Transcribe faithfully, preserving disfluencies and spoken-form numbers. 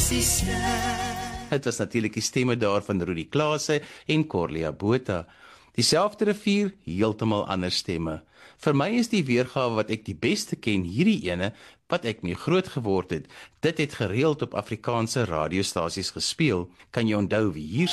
Het was natuurlik die stemme daar van Rudy Klase en Corlia Botha. Dieselfde rivier, heeltemal ander stemme. Vir my is die weergawe wat ek die beste ken hierdie ene, wat ek mee groot geword het. Dit het gereeld op Afrikaanse radiostasies gespeel. Kan jy onthou wie hier